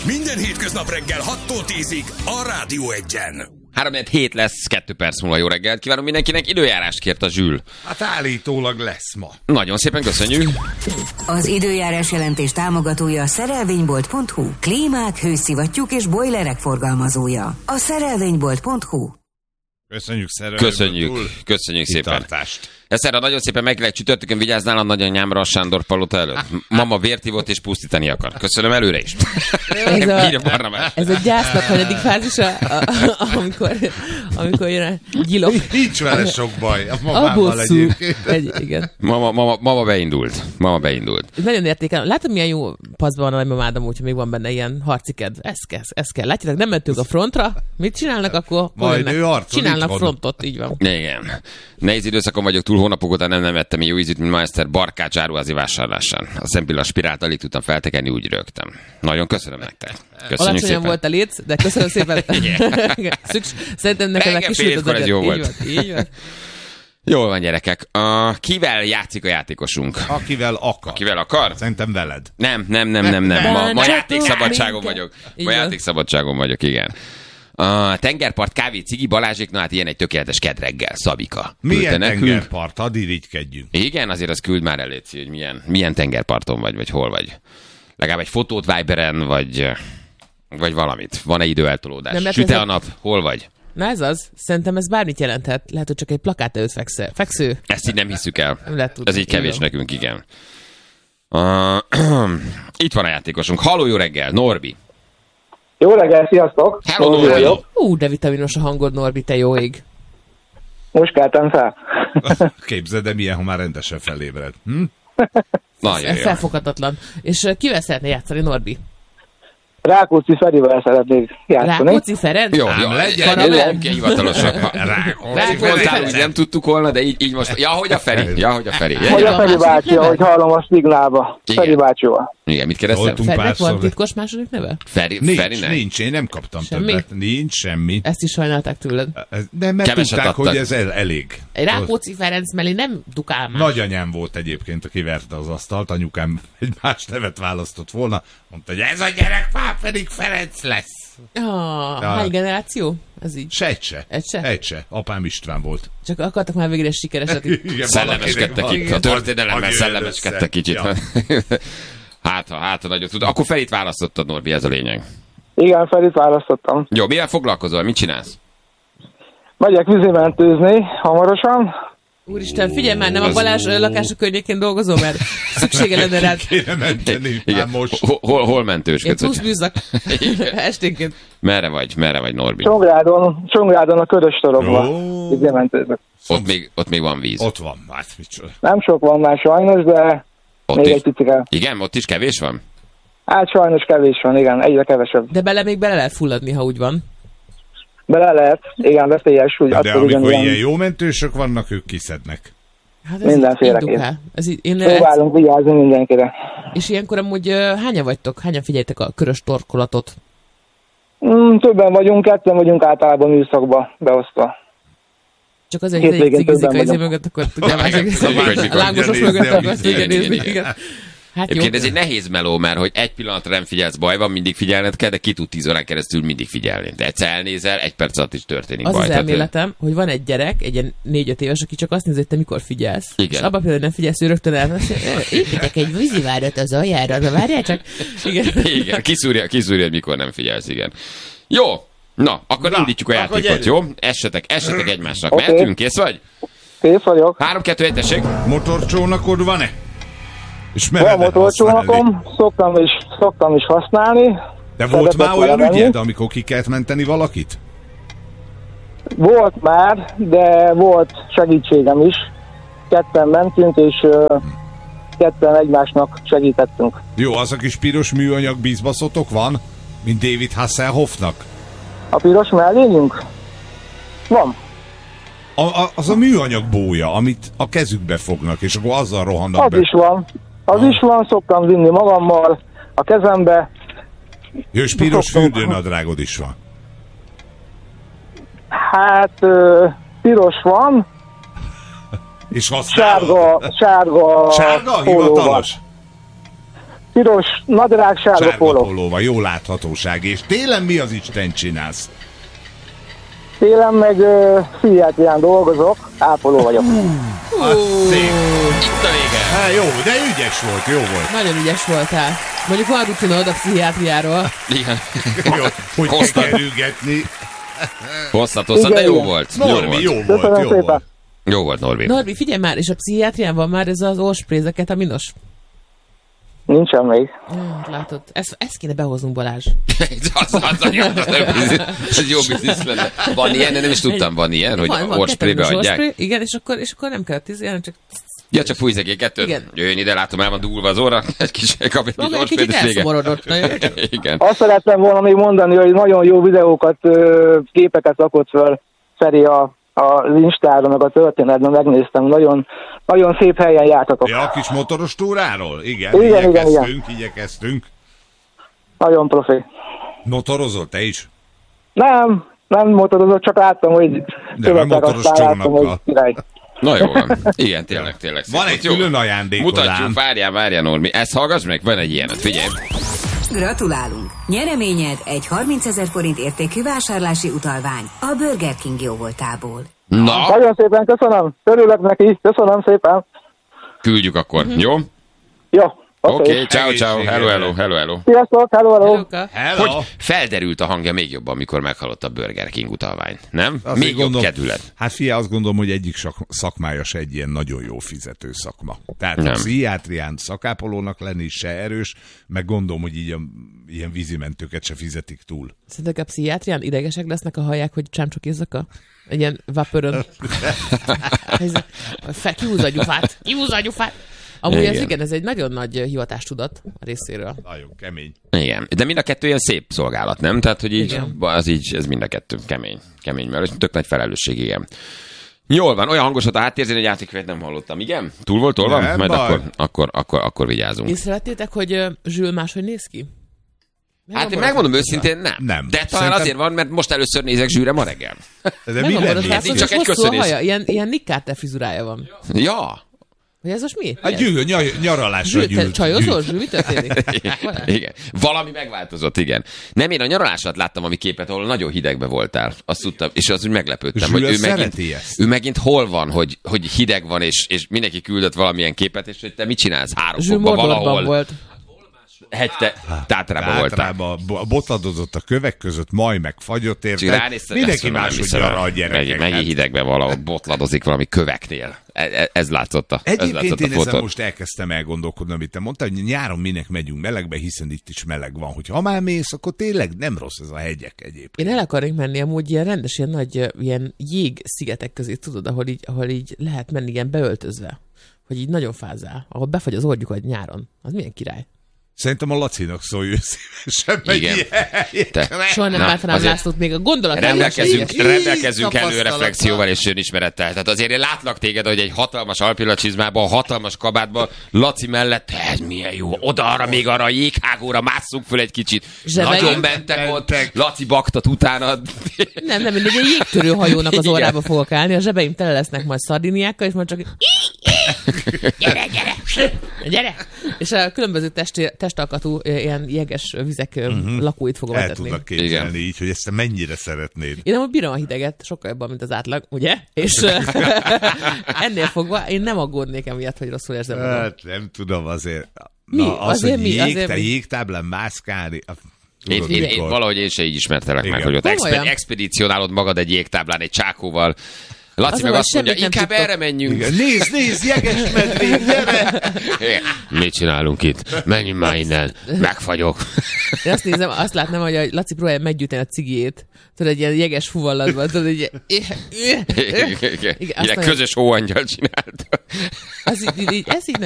Minden hétköznap reggel 6-tól 10-ig a Rádió 1-en. 3-7 lesz, 2 perc múlva. Jó reggelt kívánom mindenkinek. Időjárást kért a Zsül. Hát állítólag lesz ma. Nagyon szépen köszönjük. Az időjárás jelentés támogatója a szerelvénybolt.hu. Klímák, hőszivattyúk és bojlerek forgalmazója. A szerelvénybolt.hu. Köszönjük szerelőből. Köszönjük szépen. Kitartást. Ezt erre nagyon szépen meg lehet csütörtökön, vigyáznál a nagyanyámra a Sándor palota előtt. Mama vért ivott és pusztítani akar. Köszönöm előre is. Ez a gyásznak hanyadik fázisa, amikor jön a gyilok. Nincs vele sok baj. A A mamával bosszú. egyébként. Igen. Mama beindult. Ez Nagyon értékelem. Látom, milyen jó paszban van a nagymamádam, úgyhogy még van benne ilyen harci kedv. Ez kell. Látjátok, nem mentünk a frontra. Mit csinálnak akkor? Majd ő arcon csinálnak itt frontot, így van. Igen. Nehéz időszakon vagyok túl, hónapok óta nem ettem jó ízűt, mint ma Eszter barkács áruházi vásárlásán. A szempilla spirált alig tudtam feltekerni, úgy rögtem. Nagyon köszönöm nektek. Köszönjük Alacsonyan szépen. volt a léc, de köszönöm szépen. Szerintem nekem kisült az ez jó volt. Így van. Jól van, gyerekek. Kivel játszik a játékosunk? Akivel akar. Kivel akar? Szerintem veled. Nem. Ma játékszabadságon vagyok. Játékszabadságon vagyok, igen. A tengerpart, kávé, cigi, Balázsék, na hát ilyen egy tökéletes kedreggel, Szabika. Milyen tengerpart? Hadd irigykedjünk. Igen, azért az küld már elé, hogy milyen tengerparton vagy hol vagy. Legalább egy fotót Viberen, vagy valamit. Van-e időeltolódás? Süte a nap? Hol vagy? Na ez az. Szerintem ez bármit jelenthet. Lehet, hogy csak egy plakát előtt feksző. Ezt így nem hiszük el. Lehet, ez így kevés nekünk, igen. Itt van a játékosunk. Halló, jó reggel, Norbi. Jó reggel, sziasztok! Hello, Norbi. De vitaminos a hangod, Norbi, te jó ég. Most keltem fel. Képzeld, de milyen, ha már rendesen felébred. Nagyon jó. Felfoghatatlan. És kivel szeretne játszani, Norbi? Rákóczi Ferivel szeretnék játszani. Rákóczi Ferenc? Jó, legyen. hivatalosak. Rákóczi. Nem tudtuk volna, de így most. Ja, hogy a Feri. Hogy a Feri bácsi, ahogy hallom a szignálba. Igen. Feri bácsival. Igen, mit kérdeztem? Voltunk Ferinek van párszor. titkos második neve? Ferinek? Nincs, én nem kaptam Semmi? többet. Nincs semmi. Ezt is sajnálták tőled. De mert Keveset tudták, adtak. hogy ez elég. Egy Rákóczi Ferenc mellé nem dukál már. Nagyanyám volt egyébként, aki verte az asztalt, anyukám egy más nevet választott volna. Mondta, hogy ez a gyerek már pedig Ferenc lesz. Hány generáció? Ez így. Egy se. Apám István volt. Csak akartak már végre sikereset itt. Igen, Szellemeskedtek itt. A történelemmel szellemeskedtek kicsit. Hát, nagyot tud. Akkor Ferit választottad, Norbi, ez a lényeg. Igen, Ferit választottam. Jó, mivel foglalkozol? Mit csinálsz? Megyek vízimentőzni hamarosan. Úristen, figyelj már, nem a Balázs lakása környékén dolgozol, mert szüksége lenne rád. Kéne menteni, már most. Hol mentősködsz? Én pluszbűzzak esténként. Merre vagy, Norbi? Csongrádon a Körös torokba vízimentőzök. Ott még van víz. Ott van, hát micsoda. Nem sok van már sajnos, de Ott még is. egy picike. Igen, ott is kevés van? Hát sajnos kevés van, igen, egyre kevesebb. De még bele lehet fulladni, ha úgy van. Bele lehet, igen, veszélyes, úgy De attól amikor ugyanilyen ilyen jó mentősök vannak, ők kiszednek. Hát mindenféleképpen. Én próbálunk vigyázni mindenkire. És ilyenkor amúgy hányan vagytok? Hányan figyeltek a körös torkolatot? Többen vagyunk általában műszakba beosztva. Csak azért, hogy egy cigizik a izé mögött, akkor tudjál hogy a lángosok mögött akarsz nézni. Igen. Hát jó. Egyébként ez egy nehéz meló, mert hogy egy pillanatra nem figyelsz, baj van, mindig figyelned kell, de ki tud 10 órán keresztül mindig figyelni. De egyszer elnézel, egy perc alatt is történik Az baj. az elméletem, hogy van egy gyerek, egy ilyen 4-5 éves, aki csak azt nézi, hogy te mikor figyelsz. Igen. És abban például nem figyelsz, ő rögtön építek egy vízivárat az aljára, de várjál csak. Igen, kiszúrja, hogy mikor nem figyelsz, igen. Jó, na, akkor indítjuk a játékot, jó? Essetek egymásnak. Okay. Mehetünk, kész vagy? Kész vagyok. 3, 2, 1, tessék. Motorcsónakod van-e? És Van motorcsónakom, szoktam is használni. De volt Szeretek már olyan vele menni. ügyed, amikor ki kellett menteni valakit? Volt már, de volt segítségem is. Ketten mentünk, és ketten egymásnak segítettünk. Jó, az a kis piros műanyag bízbaszotok van, mint David Hasselhoffnak? A piros mellényünk? Van. Az a műanyag bója, amit a kezükbe fognak, és akkor azzal rohannak Az be. is van. Az is van, szoktam vinni magammal a kezembe. Jó, és piros fürdőnadrágod is van. Hát, piros van. És használod? Sárga Sárga? pólóval. Hivatalos? piros, nadrág, sárga póló. Pólóval, jó láthatóság. És télen mi az Isten csinálsz? Télen meg pszichiátrián dolgozok, ápoló vagyok. Szép. Itt a vége. Hát jó, de ügyes volt, jó volt. Nagyon ügyes voltál. Mondjuk van rutinod a pszichiátriáról. Igen. Jó, hogy Hoztad. kell kerülgetni. Hosszat, Igen, de jó igen. volt. Norbi, jó Köszönöm volt, jó szépen. volt. Jó volt, Norbi. Norbi, figyelj már, és a pszichiátrián van már ez az orsprézeket, a minos? Nincsen még. Látod, ezt kéne behoznunk, Balázs. Ez jó biznisz lenne. Van ilyen, nem is tudtam, van ilyen, hogy orsprébe kettős adják. Igen, és akkor nem kell hanem csak... Ja, csak fújsz egy kettőt. Igen. Jöjjön ide, látom, el van dúlva az óra. Egy kis kap egy kis Maga egy orsprét, kicsit és vége. elszomorodott. Igen. Azt szerettem volna még mondani, hogy nagyon jó videókat, képeket rakott föl Feri az Instára, meg a történetben megnéztem. Nagyon, nagyon szép helyen jártatok. Ja, a kis motoros túráról? Igen, Igen. igyekeztünk. Nagyon profi. Motorozol te is? Nem motorozok, csak láttam, hogy De nem motoros aztán láttam, hogy csónakkal. király. Na jó van. Igen, tényleg. Van egy Jó. külön ajándékod ám. Mutatjuk, várjál, Normi. Ezt hallgass meg, van egy ilyenet, figyelj. Gratulálunk! Nyereményed egy 30 000 forint értékű vásárlási utalvány a Burger King jóvoltából. Na, Nagyon szépen köszönöm. Örülök neki. Köszönöm szépen. küldjük akkor, jó? Jó. Oké, ciao, Egészségedre. hello. Sziasztok, hello. Luka. Hello. Hogy felderült a hangja még jobban, amikor meghallott a Burger King utalványt, nem? Azt Még így jobb gondolom- kedület. Hát figyelj, azt gondolom, hogy egyik szakmája se egy ilyen nagyon jó fizető szakma. Tehát Nem. a pszichiátrián szakápolónak lenni se erős, meg gondolom, hogy így ilyen vízimentőket se fizetik túl. Szerinted a pszichiátrián idegesek lesznek, a hallják, hogy csámcsokizzak egy ilyen vapörön. Kihúzza a gyufát. Amúgy ez Igen. igen, ez egy nagyon nagy hivatástudat a részéről. Nagyon kemény. Igen, de mind a kettő ilyen szép szolgálat, nem? Tehát, hogy így, Igen. ez mind a kettő kemény, mert tök nagy felelősség, igen. Jól van, olyan hangos volt a háttérzén, hogy játékfejt nem hallottam, igen? Túl volt tolva? Nem Majd baj. akkor vigyázunk. Észrevettétek, hogy Zsül máshogy néz ki? Hát én megmondom őszintén, nem. Nem. De talán Szerintem- azért van, mert most először nézek Zsűre ma reggel. De mi Megmondod, nem Nincs csak egy hosszú a köszönés. haja, ilyen Nick Carter frizurája van. Ja. Hogy ez most mi? A nyaralásra Zsül, te gyűlt. csajozol? Zsül, mi történik? Igen. Valami megváltozott, igen. Nem, én a nyaralás alatt láttam valami képet, ahol nagyon hidegbe voltál. Azt tudtam, és az úgy meglepődtem, Zsül, hogy ezt szereti ezt. ő megint hol van, hogy hideg van, és mindenki küldött valamilyen képet, és hogy te mit csinálsz 3 Zsül fokban Mordorban valahol. volt. Tátrában voltál. Általában botladozott a kövek között, majd megfagyott Csak érte. ránéztem, Mindenki ezt mondom, máshogy nem hiszem el. arra a gyerekeket. Megint hidegben valahol botladozik valami köveknél. Ez látszott a Egyébként én ezen fotón. most elkezdtem elgondolkodni, amit te mondtál, hogy nyáron minek megyünk melegbe, hiszen itt is meleg van. Hogy ha már mész, akkor tényleg nem rossz ez a hegyek egyébként. Én el akarnék menni amúgy ilyen rendes, ilyen nagy ilyen jégszigetek közé, tudod, ahol így lehet menni ilyen beöltözve. Hogy így nagyon fázál, ahol befagy az orgyukat nyáron. Az milyen király. Szerintem a Lacinak szólj szívesen megy Igen. ilyen. Soha nem Na, látnám azért Lászlót még a gondolat. Rendelkezünk tapasztalattal. előreflexióval és önismerettel. Tehát azért én látlak téged, hogy egy hatalmas alpillacsizmában, hatalmas kabátban, Laci mellett, ez milyen jó, oda-arra, még arra a jéghágóra másszunk föl egy kicsit. Zsebeim. Nagyon mentek ott, Laci baktat utána. Nem, mindegy, egy jégtörő hajónak az Igen. órába fogok állni, a zsebeim tele lesznek majd szardiniákkal, és majd csak gyere! És a különböző testalkatú ilyen jeges vizek lakóit fogom El etetni. tudnak képzelni így, hogy ezt te mennyire szeretnéd. Én amúgy bírom a hideget, sokkal jobban, mint az átlag, ugye? És ennél fogva én nem aggódnék emiatt, hogy rosszul érzem magam. Hát nem tudom, azért. Mi? Na, az, Azért hogy mi? Azért mi? jégtáblán mászkálni. Tudod, Én mikor? valahogy én se így ismertelek meg, Igen. hogy ott Komolyan? expedícionálod magad egy jégtáblán, egy csákóval. Laci Az meg van, azt mondja, semmit nem inkább tudtok. erre menjünk. Igen. Nézd, jeges medvék, gyere! Mit csinálunk itt? Menjünk már innen. Megfagyok. Én azt nézem, azt látnám, hogy a Laci próbálja meggyűjteni a cigijét. Tudod, egy ilyen jeges fuvallatban, tudod, így... Igen, azt Ilyen nagyon- közös hóangyal csinálta. ez így